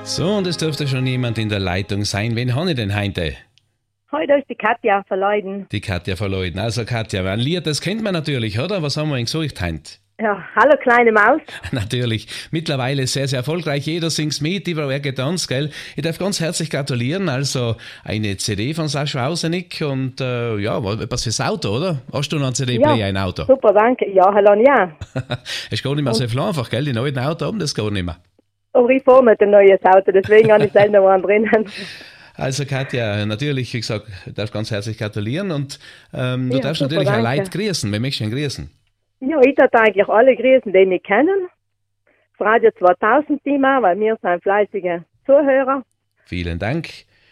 So, und es dürfte schon jemand in der Leitung sein. Wen habe ich denn heute? Heute ist die Katja verleuden. Die Katja verleuden. Also Katja, ein Lied, das kennt man natürlich, oder? Was haben wir denn gesucht heute? Ja, hallo kleine Maus. Natürlich. Mittlerweile sehr, sehr erfolgreich. Jeder singt's mit, überall getanzt, gell? Ich darf ganz herzlich gratulieren. Also eine CD von Sascha Ausenig und ja, was fürs Auto, oder? Hast du noch ein CD-Player, Ja, ein Auto? super, danke. Ja, hallo, ja. Es geht nicht mehr so viel einfach, gell? Die neuen Autos haben das gar nicht mehr. Aber ich fahre mit dem neuen Auto, deswegen habe ich selten noch einen drinnen. Also Katja, natürlich, wie gesagt, ich darf ganz herzlich gratulieren und du Ja, darfst super, natürlich auch danke. Leute grüßen. Wer möchte denn grüßen? Ja, ich darf eigentlich alle grüßen, die mich kennen. Das Radio 2000 Team auch, weil wir sind fleißige Zuhörer. Vielen Dank.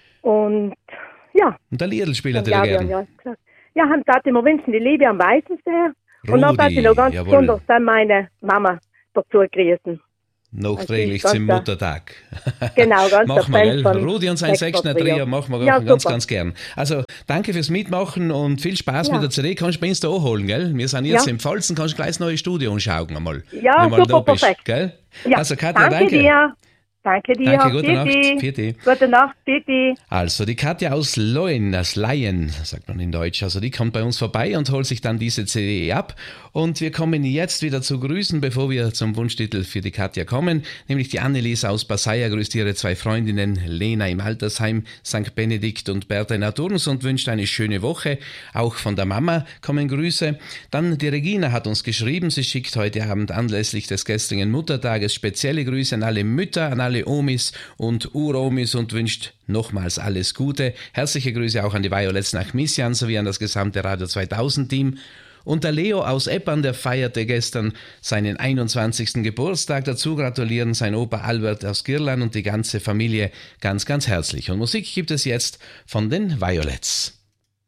Und ja. Und der Liedl spielt dann natürlich glaube ich, gern. ja, gesagt. Ja, haben gesagt, wir wünschen die Liebe am Weißensee. Und dann darf ich noch ganz jawohl. besonders dann meine Mama dazu grüßen. Nachträglich Also zum ganz Muttertag. Genau, ganz Machen wir, der gell? Fan von Rudi und sein Sechstner Trio machen wir Ja, ganz, super. ganz gern. Also, danke fürs Mitmachen und viel Spaß Ja. mit der CD. Kannst du bei uns da holen, gell? Wir sind jetzt Ja. im Pfalzen, kannst du gleich das neue Studio anschauen einmal. Ja, wenn mal super, da bist, perfekt. gell? Ja, Also, Katja, danke. dir. Danke dir. Danke, gute Nacht. Vierte. Vierte. Gute Nacht, bitte. Also die Katja aus Leuen, aus Laien, sagt man in Deutsch, also die kommt bei uns vorbei und holt sich dann diese CD ab. Und wir kommen jetzt wieder zu grüßen, bevor wir zum Wunschtitel für die Katja kommen, nämlich die Annelies aus Passaia grüßt ihre zwei Freundinnen, Lena im Altersheim St. Benedikt und Bertha in Naturns und wünscht eine schöne Woche. Auch von der Mama kommen Grüße. Dann die Regina hat uns geschrieben, sie schickt heute Abend anlässlich des gestrigen Muttertages spezielle Grüße an alle Mütter, an alle Omis und Uromis und wünscht nochmals alles Gute. Herzliche Grüße auch an die Violets nach Missian sowie an das gesamte Radio 2000 Team. Und der Leo aus Eppern, der feierte gestern seinen 21. Geburtstag. Dazu gratulieren sein Opa Albert aus Girland und die ganze Familie ganz, ganz herzlich. Und Musik gibt es jetzt von den Violets.